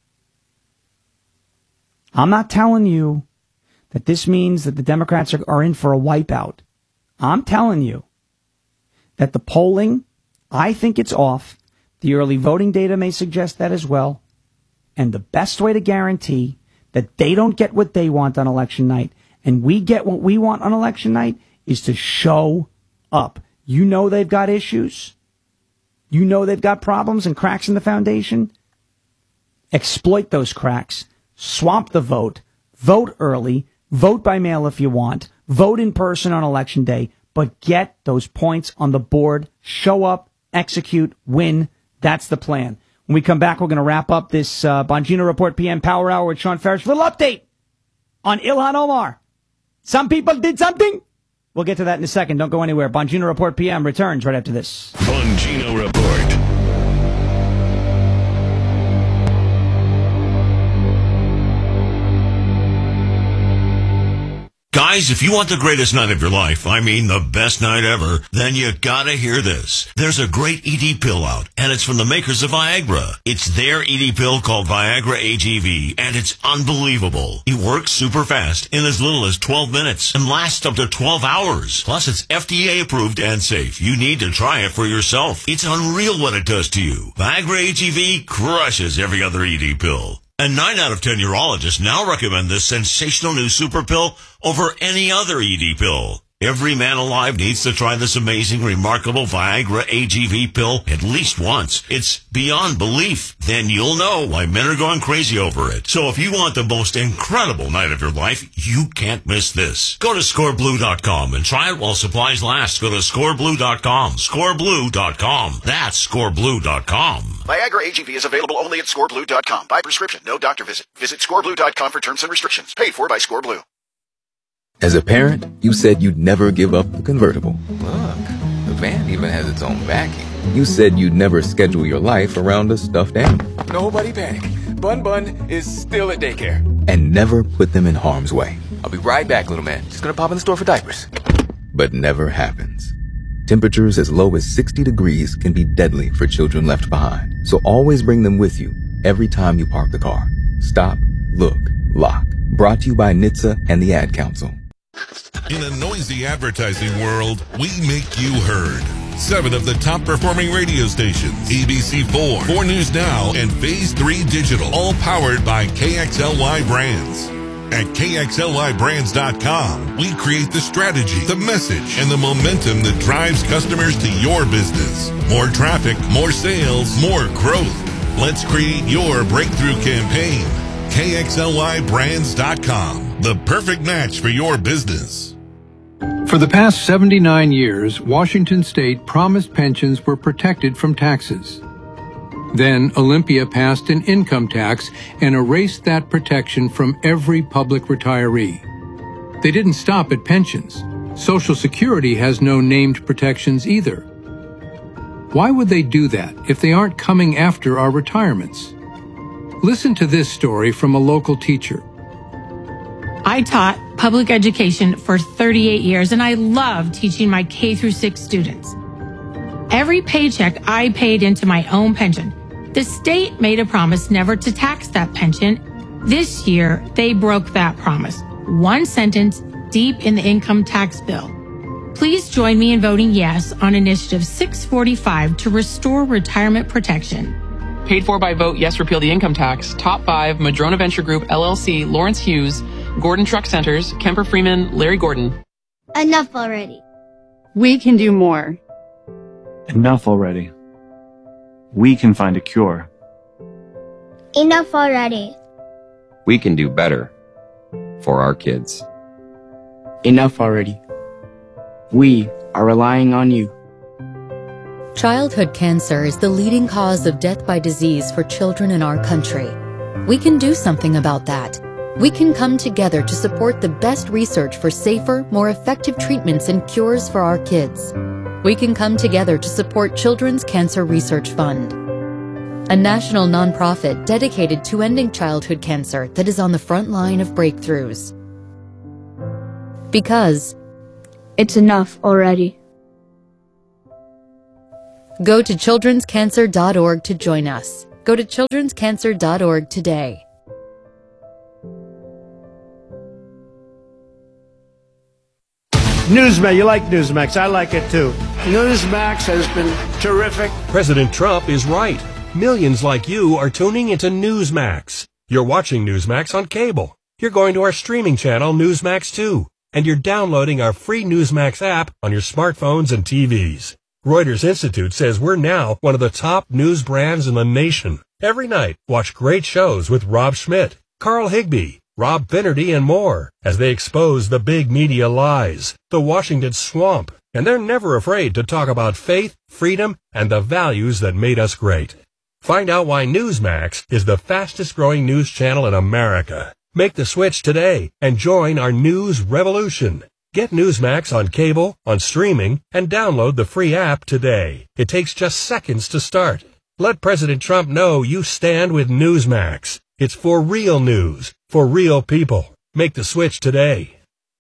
[SPEAKER 2] I'm not telling you that this means that the Democrats are, are in for a wipeout. I'm telling you that the polling, I think it's off. The early voting data may suggest that as well. And the best way to guarantee that they don't get what they want on election night and we get what we want on election night is to show up. You know they've got issues. You know they've got problems and cracks in the foundation. Exploit those cracks. Swamp the vote. Vote early. Vote by mail if you want. Vote in person on election day. But get those points on the board. Show up, execute, win. That's the plan. When we come back, we're going to wrap up this uh, Bongino Report P M Power Hour with Sean Farish. Little update on Ilhan Omar. Some people did something. We'll get to that in a second. Don't go anywhere. Bongino Report P M returns right after this.
[SPEAKER 28] Bongino Report.
[SPEAKER 19] Guys, if you want the greatest night of your life, I mean the best night ever, then you gotta hear this. There's a great E D pill out, and it's from the makers of Viagra. It's their E D pill called Viagra A G V, and it's unbelievable. It works super fast in as little as twelve minutes and lasts up to twelve hours. Plus, it's F D A approved and safe. You need to try it for yourself. It's unreal what it does to you. Viagra A G V crushes every other E D pill. And nine out of ten urologists now recommend this sensational new super pill over any other E D pill. Every man alive needs to try this amazing, remarkable Viagra A G V pill at least once. It's beyond belief. Then you'll know why men are going crazy over it. So if you want the most incredible night of your life, you can't miss this. Go to score blue dot com and try it while supplies last. Go to score blue dot com. score blue dot com. That's score blue dot com.
[SPEAKER 12] Viagra A G V is available only at score blue dot com. By prescription, no doctor visit. Visit score blue dot com for terms and restrictions. Paid for by ScoreBlue.
[SPEAKER 13] As a parent, you said you'd never give up the convertible.
[SPEAKER 14] Look, the van even has its own backing.
[SPEAKER 13] You said you'd never schedule your life around a stuffed animal.
[SPEAKER 14] Nobody panic. Bun Bun is still at daycare.
[SPEAKER 13] And never put them in harm's way.
[SPEAKER 14] I'll be right back, little man. Just gonna pop in the store for diapers.
[SPEAKER 13] But never happens. Temperatures as low as sixty degrees can be deadly for children left behind. So always bring them with you every time you park the car. Stop, look, lock. Brought to you by N H T S A and the Ad Council.
[SPEAKER 19] In a noisy advertising world, we make you heard.
[SPEAKER 15] seven of the top performing radio stations, A B C four, four News Now, and Phase three Digital, all powered by K X L Y Brands. At K X L Y brands dot com, we create the strategy, the message, and the momentum that drives customers to your business. More traffic, more sales, more growth. Let's create your breakthrough campaign. K X L Y brands dot com, the perfect match for your business.
[SPEAKER 16] For the past seventy-nine years, Washington State promised pensions were protected from taxes. Then Olympia passed an income tax and erased that protection from every public retiree. They didn't stop at pensions. Social Security has no named protections either. Why would they do that if they aren't coming after our retirements? Listen to this story from a local teacher.
[SPEAKER 17] I taught public education for thirty-eight years, and I love teaching my K through six students. Every paycheck I paid into my own pension. The state made a promise never to tax that pension. This year, they broke that promise. One sentence deep in the income tax bill. Please join me in voting yes on Initiative six forty-five to restore retirement protection.
[SPEAKER 18] Paid for by Vote Yes Repeal the Income Tax, Top five, Madrona Venture Group, L L C, Lawrence Hughes, Gordon Truck Centers, Kemper Freeman, Larry Gordon.
[SPEAKER 20] Enough already.
[SPEAKER 21] We can do more.
[SPEAKER 22] Enough already. We can find a cure.
[SPEAKER 20] Enough already.
[SPEAKER 23] We can do better for our kids.
[SPEAKER 29] Enough already. We are relying on you.
[SPEAKER 30] Childhood cancer is the leading cause of death by disease for children in our country. We can do something about that. We can come together to support the best research for safer, more effective treatments and cures for our kids. We can come together to support Children's Cancer Research Fund, a national nonprofit dedicated to ending childhood cancer that is on the front line of breakthroughs. Because
[SPEAKER 20] it's enough already.
[SPEAKER 30] Go to children's cancer dot org to join us. Go to children's cancer dot org today.
[SPEAKER 6] Newsmax, you like Newsmax. I like it too. Newsmax has been terrific.
[SPEAKER 7] President Trump is right. Millions like you are tuning into Newsmax. You're watching Newsmax on cable. You're going to our streaming channel, Newsmax two. And you're downloading our free Newsmax app on your smartphones and T Vs. Reuters Institute says we're now one of the top news brands in the nation. Every night, watch great shows with Rob Schmidt, Carl Higbie, Rob Finnerty, and more as they expose the big media lies, the Washington swamp, and they're never afraid to talk about faith, freedom, and the values that made us great. Find out why Newsmax is the fastest growing news channel in America. Make the switch today and join our news revolution. Get Newsmax on cable, on streaming, and download the free app today. It takes just seconds to start. Let President Trump know you stand with Newsmax. It's for real news, for real people. Make the switch today.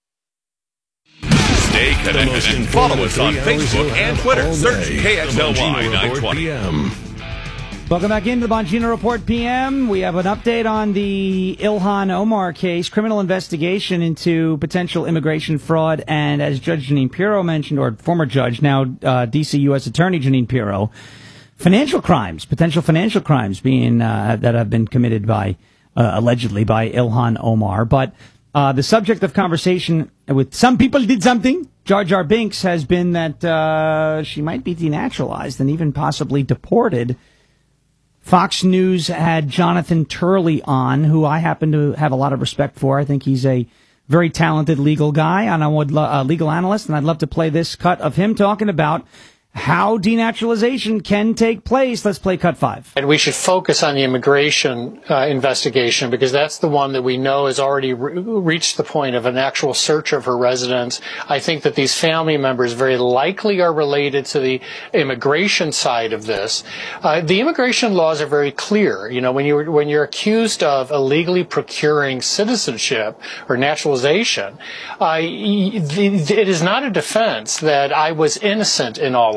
[SPEAKER 28] Stay connected and follow us on Facebook and Twitter. Search K X L Y nine twenty.
[SPEAKER 2] Welcome back into the Bongino Report P M. We have an update on the Ilhan Omar case, criminal investigation into potential immigration fraud, and as Judge Jeanine Pirro mentioned, or former judge, now uh, D C U S Attorney Jeanine Pirro, financial crimes, potential financial crimes being uh, that have been committed by, uh, allegedly, by Ilhan Omar. But uh, the subject of conversation with some people did something, Jar Jar Binks, has been that uh, she might be denaturalized and even possibly deported. Fox News had Jonathan Turley on, who I happen to have a lot of respect for. I think he's a very talented legal guy, and I would lo- uh, legal analyst, and I'd love to play this cut of him talking about how denaturalization can take place. Let's play cut five.
[SPEAKER 31] And we should focus on the immigration uh, investigation, because that's the one that we know has already re- reached the point of an actual search of her residence. I think that these family members very likely are related to the immigration side of this. Uh, the immigration laws are very clear. You know, when you're, when you're accused of illegally procuring citizenship or naturalization, uh, it is not a defense that I was innocent in all of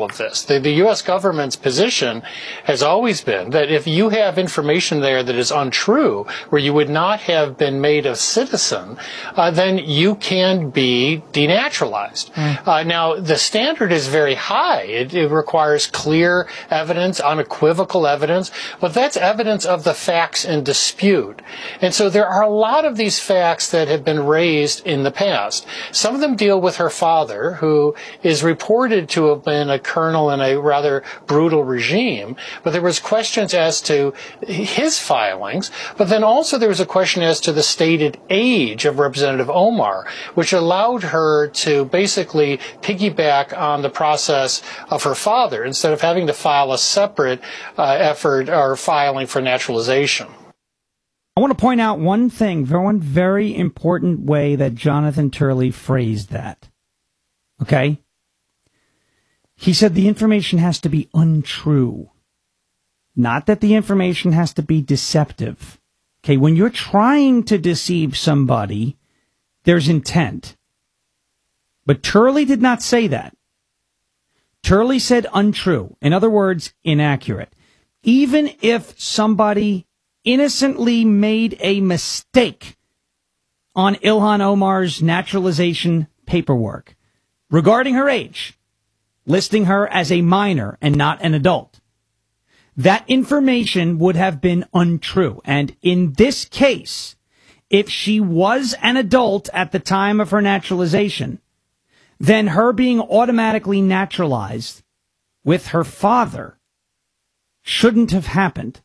[SPEAKER 31] of this. The, the U S government's position has always been that if you have information there that is untrue, where you would not have been made a citizen, uh, then you can be denaturalized. Mm. Uh, now, the standard is very high. It, it requires clear evidence, unequivocal evidence, but that's evidence of the facts in dispute. And so there are a lot of these facts that have been raised in the past. Some of them deal with her father, who is reported to have been a colonel in a rather brutal regime, but there was questions as to his filings, but then also there was a question as to the stated age of Representative Omar, which allowed her to basically piggyback on the process of her father instead of having to file a separate uh, effort or filing for naturalization.
[SPEAKER 2] I want to point out one thing, one very important way that Jonathan Turley phrased that. Okay? He said the information has to be untrue. Not that the information has to be deceptive. Okay, when you're trying to deceive somebody, there's intent. But Turley did not say that. Turley said untrue. In other words, inaccurate. Even if somebody innocently made a mistake on Ilhan Omar's naturalization paperwork regarding her age, listing her as a minor and not an adult, that information would have been untrue. And in this case, if she was an adult at the time of her naturalization, then her being automatically naturalized with her father shouldn't have happened.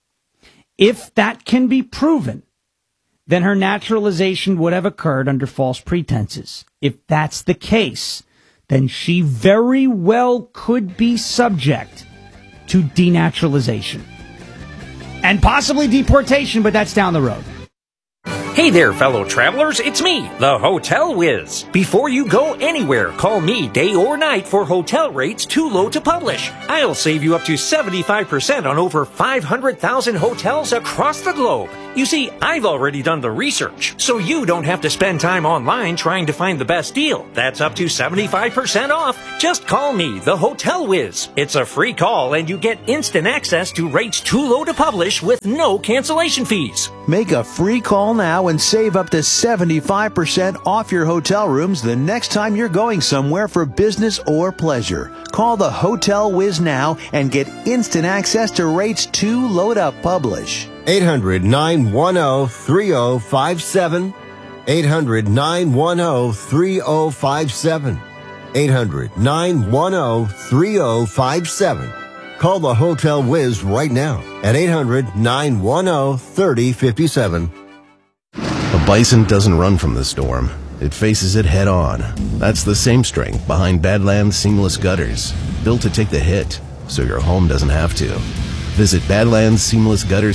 [SPEAKER 2] If that can be proven, then her naturalization would have occurred under false pretenses. If that's the case, then she very well could be subject to denaturalization. And possibly deportation, but that's down the road.
[SPEAKER 1] Hey there, fellow travelers, it's me, the Hotel Whiz. Before you go anywhere, call me day or night for hotel rates too low to publish. I'll save you up to seventy-five percent on over five hundred thousand hotels across the globe. You see, I've already done the research, so you don't have to spend time online trying to find the best deal. That's up to seventy-five percent off. Just call me, the Hotel Whiz. It's a free call, and you get instant access to rates too low to publish with no cancellation fees.
[SPEAKER 3] Make a free call now and save up to seventy-five percent off your hotel rooms the next time you're going somewhere for business or pleasure. Call the Hotel Whiz now and get instant access to rates too low to publish.
[SPEAKER 4] eight hundred, nine one zero, three zero five seven. eight hundred, nine one zero, three zero five seven. eight hundred, nine one zero, three zero five seven. Call the Hotel Whiz right now at eight hundred, nine one zero, three zero five seven.
[SPEAKER 8] A bison doesn't run from the storm. It faces it head on. That's the same strength behind Badlands Seamless Gutters, built to take the hit so your home doesn't have to. Visit Badlands Seamless Gutters